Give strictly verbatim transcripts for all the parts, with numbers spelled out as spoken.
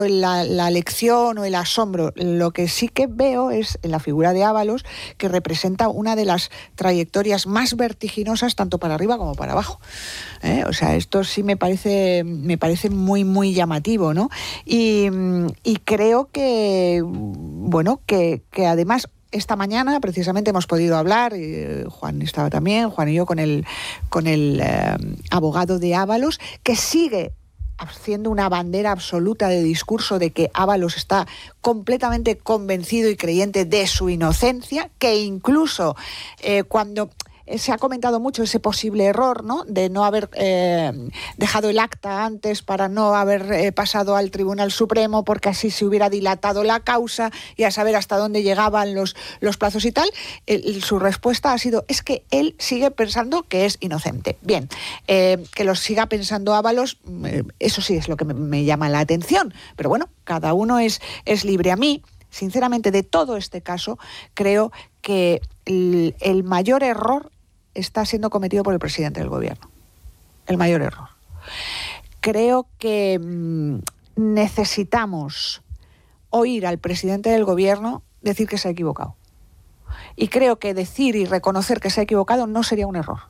La, la lección o el asombro. Lo que sí que veo es en la figura de Ábalos, que representa una de las trayectorias más vertiginosas tanto para arriba como para abajo. ¿Eh? O sea, esto sí me parece, me parece muy, muy llamativo, ¿no? Y, y creo que, bueno, que, que además esta mañana precisamente hemos podido hablar, eh, Juan estaba también, Juan y yo, con el, con el eh, abogado de Ábalos, que sigue haciendo una bandera absoluta de discurso de que Ábalos está completamente convencido y creyente de su inocencia, que incluso eh, cuando se ha comentado mucho ese posible error, ¿no?, de no haber eh, dejado el acta antes para no haber eh, pasado al Tribunal Supremo, porque así se hubiera dilatado la causa y a saber hasta dónde llegaban los, los plazos y tal. El, su respuesta ha sido, es que él sigue pensando que es inocente. Bien, eh, que lo siga pensando Ábalos, eh, eso sí es lo que me, me llama la atención, pero bueno, cada uno es, es libre. A mí, sinceramente, de todo este caso, creo que el, el mayor error está siendo cometido por el presidente del gobierno. El mayor error. Creo que mmm, necesitamos oír al presidente del gobierno decir que se ha equivocado. Y creo que decir y reconocer que se ha equivocado no sería un error.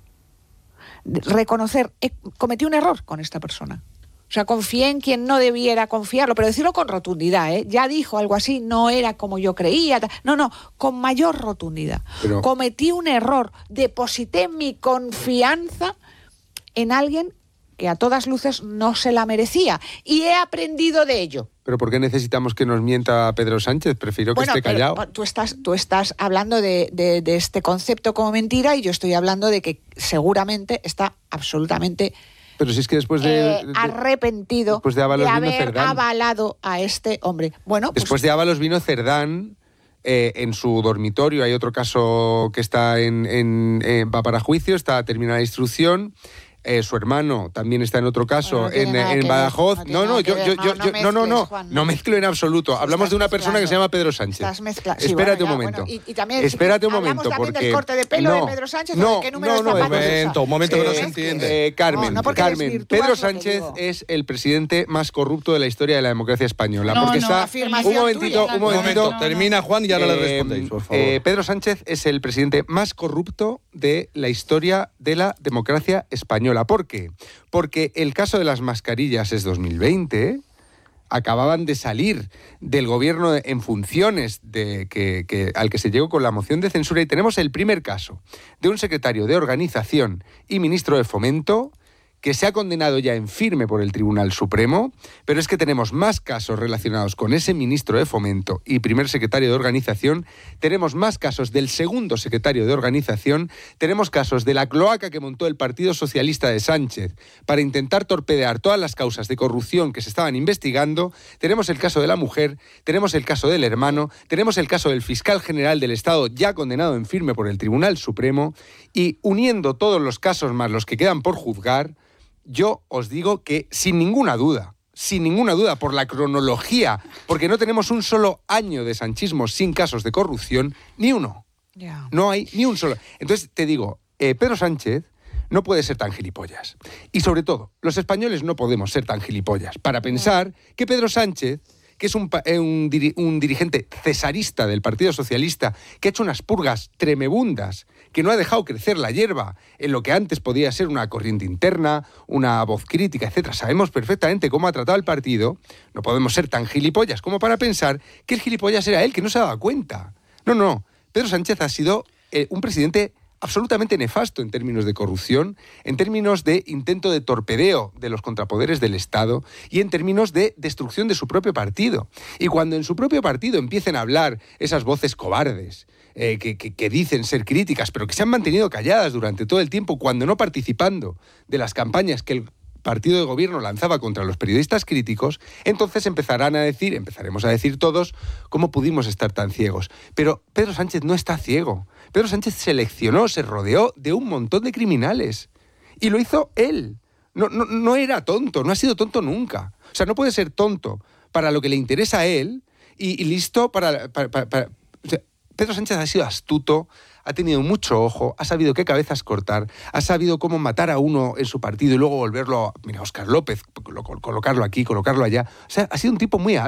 Reconocer, eh, cometí un error con esta persona. O sea, confié en quien no debiera confiarlo, pero decirlo con rotundidad, ¿eh? Ya dijo algo así, no era como yo creía. No, no, con mayor rotundidad. Pero... cometí un error, deposité mi confianza en alguien que a todas luces no se la merecía. Y he aprendido de ello. ¿Pero por qué necesitamos que nos mienta Pedro Sánchez? Prefiero que bueno, esté callado. Pero tú estás, tú estás hablando de, de, de este concepto como mentira y yo estoy hablando de que seguramente está absolutamente... Pero si es que después de... Eh, arrepentido después de, de haber avalado a este hombre. Bueno, después pues, de Ábalos vino Cerdán eh, en su dormitorio. Hay otro caso que está en, en, en va para juicio, está terminada la instrucción. Eh, su hermano también está en otro caso, bueno, no en, en Badajoz. Ver, no, no, no, yo, yo, yo, no, no, no, no, Juan, no mezclo en absoluto. Sí, hablamos de una persona que se llama Pedro Sánchez. Sí, Espérate bueno, un momento. Bueno, y, y también, Espérate si un momento, hablamos porque del corte de pelo no, de Pedro Sánchez, no, o de qué número no, no, de un momento, un momento que no se eh, entiende. Eh, Carmen, no, no Carmen, Pedro Sánchez es el presidente más corrupto de la historia de la democracia española, no, porque no, está afirmación un momentito, tuya, un momentito, no, no, termina Juan y ya no le respondéis, por favor. Eh, Pedro Sánchez es el presidente más corrupto de la historia de la democracia española. ¿Por qué? Porque el caso de las mascarillas es dos mil veinte, acababan de salir del gobierno en funciones de que, que, al que se llegó con la moción de censura y tenemos el primer caso de un secretario de Organización y ministro de Fomento que se ha condenado ya en firme por el Tribunal Supremo, pero es que tenemos más casos relacionados con ese ministro de Fomento y primer secretario de Organización, tenemos más casos del segundo secretario de Organización, tenemos casos de la cloaca que montó el Partido Socialista de Sánchez para intentar torpedear todas las causas de corrupción que se estaban investigando, tenemos el caso de la mujer, tenemos el caso del hermano, tenemos el caso del fiscal general del Estado ya condenado en firme por el Tribunal Supremo y uniendo todos los casos más los que quedan por juzgar, yo os digo que sin ninguna duda, sin ninguna duda, por la cronología, porque no tenemos un solo año de sanchismo sin casos de corrupción, ni uno. Yeah. No hay ni un solo. Entonces te digo, eh, Pedro Sánchez no puede ser tan gilipollas. Y sobre todo, los españoles no podemos ser tan gilipollas para pensar que Pedro Sánchez, que es un, un, un dirigente cesarista del Partido Socialista, que ha hecho unas purgas tremebundas, que no ha dejado crecer la hierba en lo que antes podía ser una corriente interna, una voz crítica, etcétera. Sabemos perfectamente cómo ha tratado el partido. No podemos ser tan gilipollas como para pensar que el gilipollas era él, que no se ha dado cuenta. No, no. Pedro Sánchez ha sido eh, un presidente absolutamente nefasto en términos de corrupción, en términos de intento de torpedeo de los contrapoderes del Estado y en términos de destrucción de su propio partido. Y cuando en su propio partido empiecen a hablar esas voces cobardes, eh, que, que, que dicen ser críticas, pero que se han mantenido calladas durante todo el tiempo, cuando no participando de las campañas que el partido de gobierno lanzaba contra los periodistas críticos, entonces empezarán a decir, empezaremos a decir todos, cómo pudimos estar tan ciegos. Pero Pedro Sánchez no está ciego. Pedro Sánchez seleccionó, se rodeó de un montón de criminales. Y lo hizo él. No, no, no era tonto, no ha sido tonto nunca. O sea, no puede ser tonto para lo que le interesa a él y, y listo para... para, para, para o sea, Pedro Sánchez ha sido astuto, ha tenido mucho ojo, ha sabido qué cabezas cortar, ha sabido cómo matar a uno en su partido y luego volverlo, mira, Óscar López, colocarlo aquí, colocarlo allá. O sea, ha sido un tipo muy hábil.